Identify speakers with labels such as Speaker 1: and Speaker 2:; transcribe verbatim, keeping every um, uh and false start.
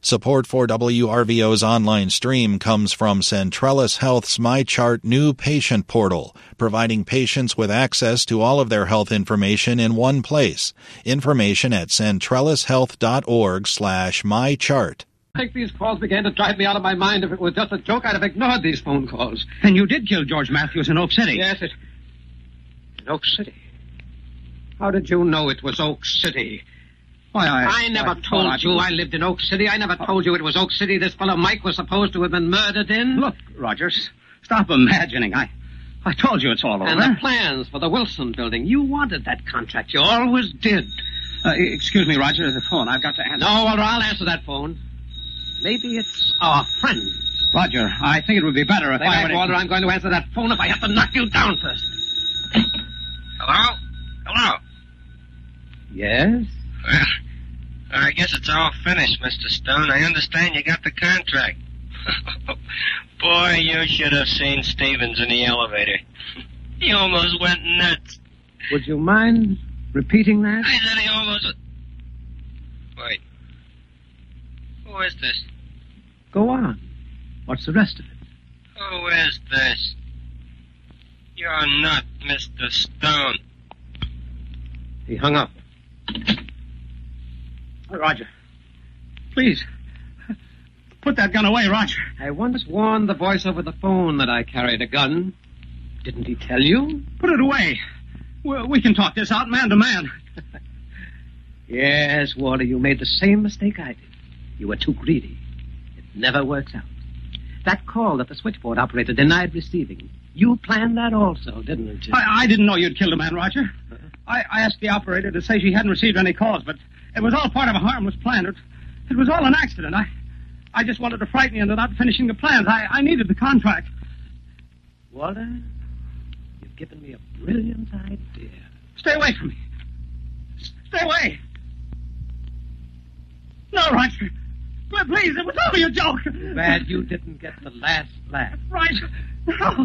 Speaker 1: Support for W R V O's online stream comes from Centrellis Health's MyChart new patient portal, providing patients with access to all of their health information in one place. Information at centrellishealth.org slash mychart.
Speaker 2: I think these calls began to drive me out of my mind. If it was just a joke, I'd have ignored these phone calls.
Speaker 3: And you did kill George Matthews in Oak City.
Speaker 2: Yes, it... in Oak City. How did you know it was Oak City?
Speaker 3: Why, I...
Speaker 2: I never
Speaker 3: I
Speaker 2: told
Speaker 3: I...
Speaker 2: you I lived in Oak City. I never told you it was Oak City this fellow Mike was supposed to have been murdered in.
Speaker 3: Look, Rogers, stop imagining. I I told you it's all over.
Speaker 2: And the plans for the Wilson building. You wanted that contract. You always did.
Speaker 3: Uh, excuse me, Roger, the phone. I've got to answer.
Speaker 2: No, well, I'll answer that phone. Maybe it's our friend.
Speaker 3: Roger, I think it would be better if
Speaker 2: Stay
Speaker 3: I
Speaker 2: back,
Speaker 3: were...
Speaker 2: Walter. I'm going to answer that phone if I have to knock you down first.
Speaker 4: Hello? Hello?
Speaker 2: Yes?
Speaker 4: Well, I guess it's all finished, Mister Stone. I understand you got the contract. Boy, you should have seen Stevens in the elevator. He almost went nuts.
Speaker 2: Would you mind repeating that?
Speaker 4: I said he almost... Wait. Who is this?
Speaker 2: Go on. What's the rest of it?
Speaker 4: Who is this? You're not Mister Stone.
Speaker 2: He hung up.
Speaker 3: Roger, please, put that gun away, Roger.
Speaker 2: I once warned the voice over the phone that I carried a gun. Didn't he tell you?
Speaker 3: Put it away. We, we can talk this out man to man.
Speaker 2: Yes, Walter, you made the same mistake I did. You were too greedy. It never works out. That call that the switchboard operator denied receiving, you planned that also, didn't you?
Speaker 3: I, I didn't know you'd killed a man, Roger. Uh-huh. I, I asked the operator to say she hadn't received any calls, but it was all part of a harmless plan. It, it was all an accident. I I just wanted to frighten you into not finishing the plans. I, I needed the contract.
Speaker 2: Walter, you've given me a brilliant idea.
Speaker 3: Stay away from me. Stay away. No, Roger. Please, it was only a joke.
Speaker 2: Glad you didn't get the last laugh.
Speaker 3: Roger, no.